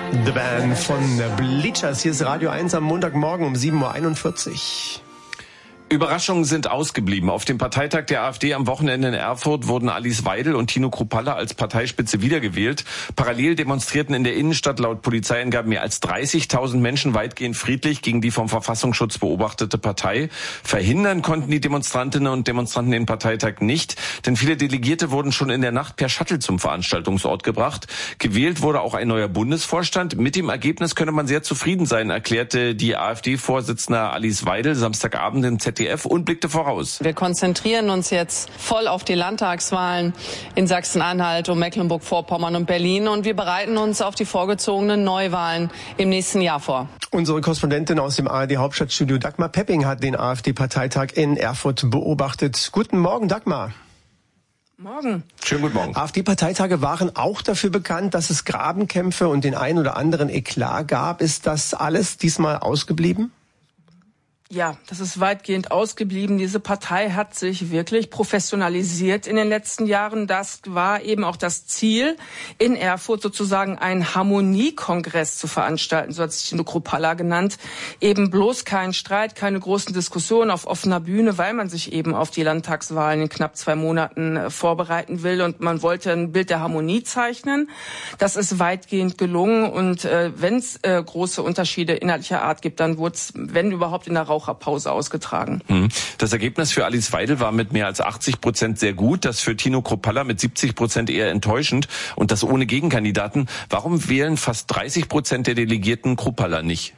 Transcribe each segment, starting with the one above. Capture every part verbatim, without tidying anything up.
The Band von Bleachers. Hier ist Radio eins am Montagmorgen um sieben Uhr einundvierzig. Überraschungen sind ausgeblieben. Auf dem Parteitag der AfD am Wochenende in Erfurt wurden Alice Weidel und Tino Kruppalla als Parteispitze wiedergewählt. Parallel demonstrierten in der Innenstadt laut Polizeiangaben mehr als dreißigtausend Menschen weitgehend friedlich gegen die vom Verfassungsschutz beobachtete Partei. Verhindern konnten die Demonstrantinnen und Demonstranten den Parteitag nicht, denn viele Delegierte wurden schon in der Nacht per Shuttle zum Veranstaltungsort gebracht. Gewählt wurde auch ein neuer Bundesvorstand. Mit dem Ergebnis könne man sehr zufrieden sein, erklärte die AfD-Vorsitzende Alice Weidel Samstagabend im Z D F und blickte voraus. Wir konzentrieren uns jetzt voll auf die Landtagswahlen in Sachsen-Anhalt und Mecklenburg-Vorpommern und Berlin und wir bereiten uns auf die vorgezogenen Neuwahlen im nächsten Jahr vor. Unsere Korrespondentin aus dem A R D-Hauptstadtstudio Dagmar Pepping hat den AfD-Parteitag in Erfurt beobachtet. Guten Morgen, Dagmar. Morgen. Schönen guten Morgen. AfD-Parteitage waren auch dafür bekannt, dass es Grabenkämpfe und den ein oder anderen Eklat gab. Ist das alles diesmal ausgeblieben? Ja, das ist weitgehend ausgeblieben. Diese Partei hat sich wirklich professionalisiert in den letzten Jahren. Das war eben auch das Ziel, in Erfurt sozusagen einen Harmoniekongress zu veranstalten, so hat sich Tino Kruppalla genannt. Eben bloß kein Streit, keine großen Diskussionen auf offener Bühne, weil man sich eben auf die Landtagswahlen in knapp zwei Monaten vorbereiten will und man wollte ein Bild der Harmonie zeichnen. Das ist weitgehend gelungen und äh, wenn es äh, große Unterschiede inhaltlicher Art gibt, dann wurde es, wenn überhaupt, in der Raucherpause ausgetragen. Das Ergebnis für Alice Weidel war mit mehr als achtzig Prozent sehr gut, das für Tino Kruppalla mit siebzig Prozent eher enttäuschend und das ohne Gegenkandidaten. Warum wählen fast dreißig Prozent der Delegierten Kruppalla nicht?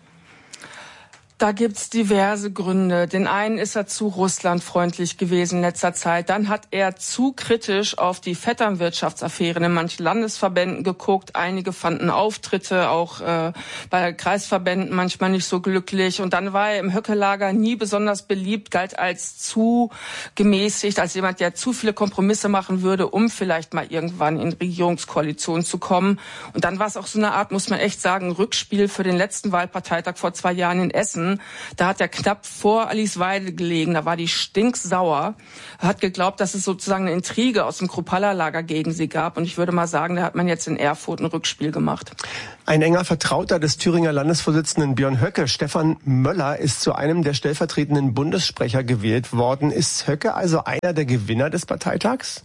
Da gibt's diverse Gründe. Den einen ist er zu russlandfreundlich gewesen in letzter Zeit. Dann hat er zu kritisch auf die Vetternwirtschaftsaffären in manchen Landesverbänden geguckt. Einige fanden Auftritte auch äh, bei Kreisverbänden manchmal nicht so glücklich. Und dann war er im Höcke-Lager nie besonders beliebt, galt als zu gemäßigt, als jemand, der zu viele Kompromisse machen würde, um vielleicht mal irgendwann in Regierungskoalition zu kommen. Und dann war es auch so eine Art, muss man echt sagen, Rückspiel für den letzten Wahlparteitag vor zwei Jahren in Essen. Da hat er knapp vor Alice Weidel gelegen, da war die stinksauer, hat geglaubt, dass es sozusagen eine Intrige aus dem Kruppalla-Lager gegen sie gab. Und ich würde mal sagen, da hat man jetzt in Erfurt ein Rückspiel gemacht. Ein enger Vertrauter des Thüringer Landesvorsitzenden Björn Höcke, Stefan Möller, ist zu einem der stellvertretenden Bundessprecher gewählt worden. Ist Höcke also einer der Gewinner des Parteitags?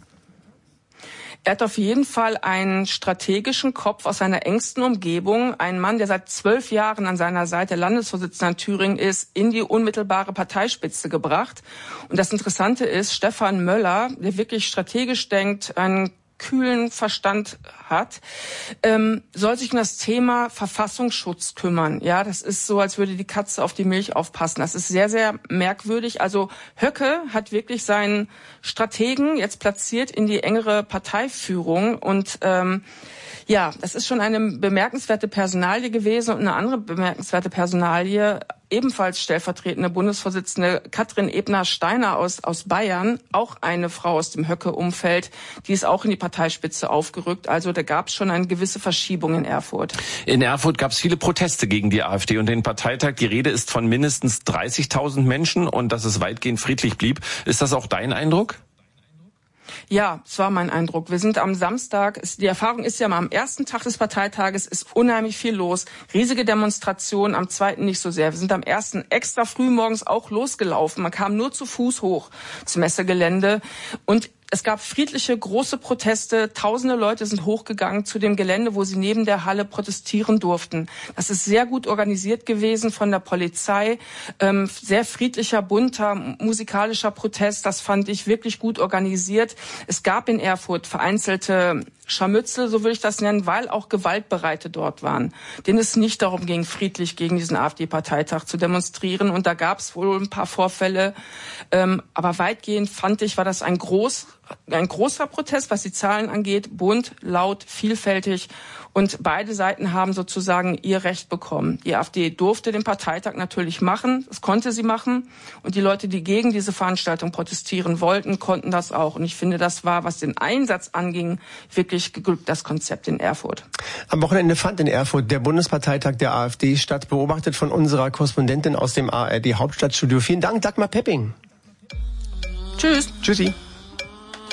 Er hat auf jeden Fall einen strategischen Kopf aus seiner engsten Umgebung. Ein Mann, der seit zwölf Jahren an seiner Seite Landesvorsitzender in Thüringen ist, in die unmittelbare Parteispitze gebracht. Und das Interessante ist, Stefan Möller, der wirklich strategisch denkt, einen kühlen Verstand hat, ähm, soll sich um das Thema Verfassungsschutz kümmern. Ja, das ist so, als würde die Katze auf die Milch aufpassen. Das ist sehr, sehr merkwürdig. Also Höcke hat wirklich seinen Strategen jetzt platziert in die engere Parteiführung und ähm, ja, das ist schon eine bemerkenswerte Personalie gewesen und eine andere bemerkenswerte Personalie, ebenfalls stellvertretende Bundesvorsitzende Katrin Ebner-Steiner aus, aus Bayern, auch eine Frau aus dem Höcke-Umfeld, die ist auch in die Parteispitze aufgerückt. Also da gab es schon eine gewisse Verschiebung in Erfurt. In Erfurt gab es viele Proteste gegen die AfD und den Parteitag. Die Rede ist von mindestens dreißigtausend Menschen und dass es weitgehend friedlich blieb. Ist das auch dein Eindruck? Ja, es war mein Eindruck. Wir sind am Samstag, die Erfahrung ist ja mal, am ersten Tag des Parteitages ist unheimlich viel los. Riesige Demonstrationen, am zweiten nicht so sehr. Wir sind am ersten extra früh morgens auch losgelaufen. Man kam nur zu Fuß hoch zum Messegelände und es gab friedliche, große Proteste. Tausende Leute sind hochgegangen zu dem Gelände, wo sie neben der Halle protestieren durften. Das ist sehr gut organisiert gewesen von der Polizei. Ähm, sehr friedlicher, bunter, musikalischer Protest. Das fand ich wirklich gut organisiert. Es gab in Erfurt vereinzelte Scharmützel, so würde ich das nennen, weil auch Gewaltbereite dort waren, denen es nicht darum ging, friedlich gegen diesen AfD-Parteitag zu demonstrieren. Und da gab es wohl ein paar Vorfälle. Ähm, aber weitgehend fand ich, war das ein groß, ein großer Protest, was die Zahlen angeht, bunt, laut, vielfältig. Und beide Seiten haben sozusagen ihr Recht bekommen. Die AfD durfte den Parteitag natürlich machen, das konnte sie machen. Und die Leute, die gegen diese Veranstaltung protestieren wollten, konnten das auch. Und ich finde, das war, was den Einsatz anging, wirklich geglückt, das Konzept in Erfurt. Am Wochenende fand in Erfurt der Bundesparteitag der AfD statt, beobachtet von unserer Korrespondentin aus dem A R D-Hauptstadtstudio. Vielen Dank, Dagmar Pepping. Tschüss. Tschüssi.